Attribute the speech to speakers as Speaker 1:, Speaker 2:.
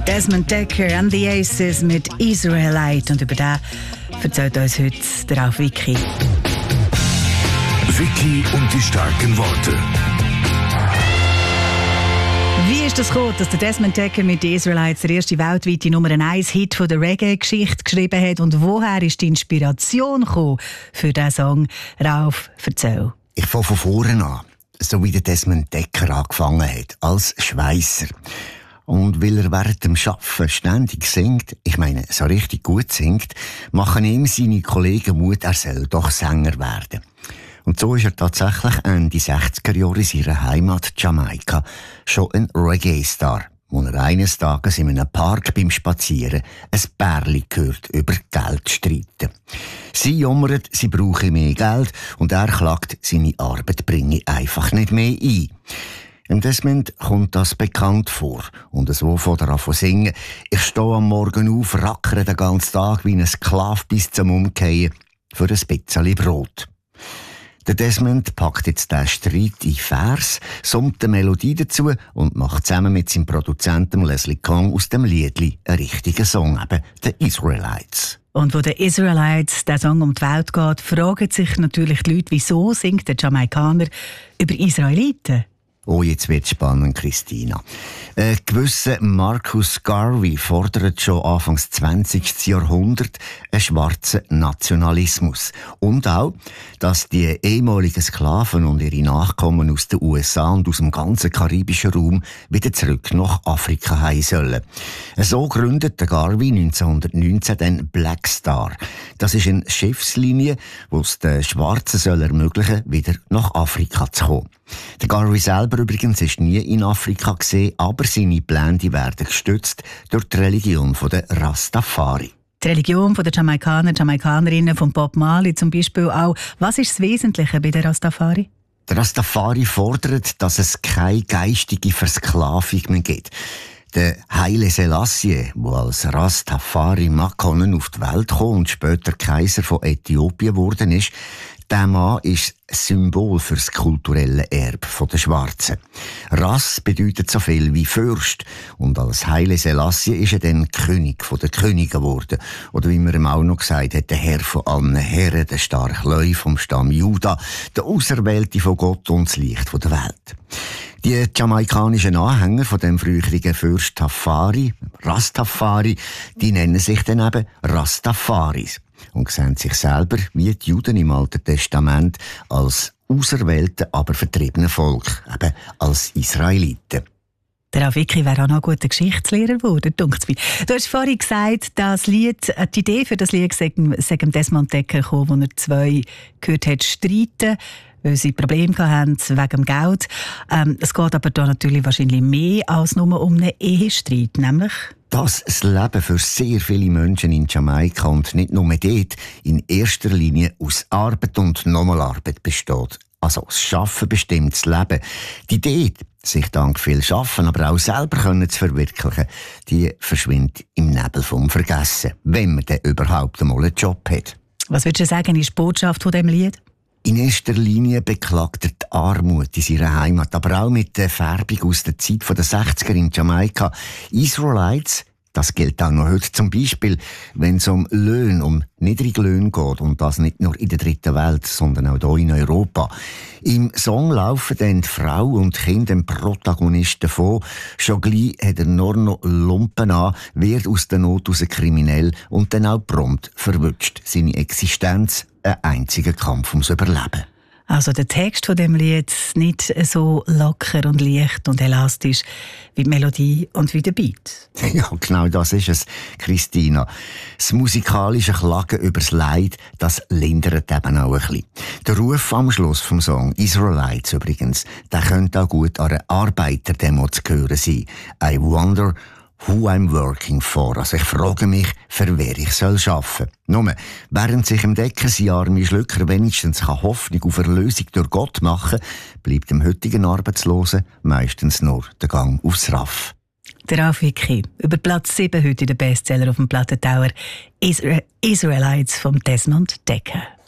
Speaker 1: Desmond Dekker and the Aces mit Israelite. Und über den erzählt uns heute der Ralf Vicky.
Speaker 2: Vicky und die starken Worte.
Speaker 1: Wie ist das gekommen, dass der Desmond Dekker mit den Israelites der erste weltweite Nummer 1-Hit von der Reggae-Geschichte geschrieben hat? Und woher ist die Inspiration gekommen für diesen Song? Ralf, erzähl.
Speaker 3: Ich fange von vorne an, so wie der Desmond Dekker angefangen hat, als Schweisser. Und weil er während dem Arbeiten ständig singt, ich meine, so richtig gut singt, machen ihm seine Kollegen Mut, er soll doch Sänger werden. Und so ist er tatsächlich Ende 60er Jahre in seiner Heimat Jamaika schon ein Reggae-Star, wo er eines Tages in einem Park beim Spazieren ein Pärli hört über Geld streiten. Sie jammert, sie brauche mehr Geld und er klagt, seine Arbeit bringe einfach nicht mehr ein. Im Desmond kommt das bekannt vor. Und so fängt er an zu singen. Ich stehe am Morgen auf, rackere den ganzen Tag wie ein Sklave bis zum Umkehren für ein bisschen Brot. Der Desmond packt jetzt den Streit in Vers, summt eine Melodie dazu und macht zusammen mit seinem Produzenten Leslie Kong aus dem Liedli einen richtigen Song, eben «The Israelites».
Speaker 1: Und wo der Israelites der Song um die Welt geht, fragen sich natürlich die Leute, wieso singt der Jamaikaner über Israeliten?
Speaker 3: Oh, jetzt wird's spannend, Christina. Ein gewisser Marcus Garvey fordert schon Anfangs 20. Jahrhundert einen schwarzen Nationalismus. Und auch, dass die ehemaligen Sklaven und ihre Nachkommen aus den USA und aus dem ganzen karibischen Raum wieder zurück nach Afrika heim sollen. So gründet der Garvey 1919 den Black Star. Das ist eine Schiffslinie, die es den Schwarzen soll ermöglichen, wieder nach Afrika zu kommen. Der Garvey selber übrigens ist nie in Afrika gesehen, aber seine Pläne werden gestützt durch die Religion der Rastafari.
Speaker 1: Die Religion der Jamaikaner, Jamaikanerinnen von Bob Marley zum Beispiel auch. Was ist das Wesentliche bei der Rastafari?
Speaker 3: Der Rastafari fordert, dass es keine geistige Versklavung mehr gibt. Der Haile Selassie, der als Rastafari Makonnen auf die Welt kam und später Kaiser von Äthiopien geworden ist, der Mann ist Symbol für das kulturelle Erbe der Schwarzen. Ras bedeutet so viel wie Fürst. Und als Haile Selassie ist er dann König der Könige geworden. Oder wie man ihm auch noch gesagt hat, der Herr von allen Herren, der starke Löwe vom Stamm Juda, der Auserwählte von Gott und das Licht der Welt. Die jamaikanischen Anhänger von dem früheren Fürst Rastafari, die nennen sich dann eben Rastafaris und sehen sich selber, wie die Juden im Alten Testament, als auserwählte, aber vertriebene Volk, eben als Israeliten.
Speaker 1: Der Ralf Vicky wäre auch noch ein guter Geschichtslehrer geworden, denkt mir. Du hast vorhin gesagt, die Idee für das Lied sei Desmond Dekker gekommen, wo er zwei gehört hat streiten, weil sie Probleme hatten wegen dem Geld. Es geht aber da natürlich wahrscheinlich mehr als nur um einen Ehestreit, nämlich
Speaker 3: dass das Leben für sehr viele Menschen in Jamaika und nicht nur dort in erster Linie aus Arbeit und nochmal Arbeit besteht. Also das Schaffen bestimmt das Leben. Die Idee, sich dank viel Schaffen, aber auch selber zu verwirklichen, die verschwindet im Nebel vom Vergessen, wenn man dann überhaupt einmal einen Job hat.
Speaker 1: Was würdest du sagen, ist die Botschaft von diesem Lied?
Speaker 3: In erster Linie beklagt er die Armut in seiner Heimat, aber auch mit der Färbung aus der Zeit der 60er in Jamaika. Israelites, das gilt auch noch heute zum Beispiel, wenn es um Löhne, um niedrige Löhne geht, und das nicht nur in der dritten Welt, sondern auch hier in Europa. Im Song laufen dann die Frau und die Kinder dem Protagonisten davon. Schon gleich hat er nur noch Lumpen an, wird aus der Not aus kriminell und dann auch prompt verwünscht. Seine Existenz ein einziger Kampf ums Überleben.
Speaker 1: Also der Text von dem Lied nicht so locker und leicht und elastisch wie die Melodie und wie der Beat.
Speaker 3: Ja, genau das ist es, Christina. Das musikalische Klagen übers Leid, das lindert eben auch ein bisschen. Der Ruf am Schluss vom Song Israelites übrigens, der könnte auch gut an einer Arbeiterdemo zu hören sein. I wonder who I'm working for. Also ich frage mich, für wer ich soll arbeiten. Nur, während sich im Deckersjahr arme Schlücker wenigstens Hoffnung auf Erlösung durch Gott machen, bleibt dem heutigen Arbeitslosen meistens nur der Gang aufs Raff.
Speaker 1: Der Ralf Vicky, über Platz 7 heute in der Bestseller auf dem Plattentauer Israelites von Desmond Dekker.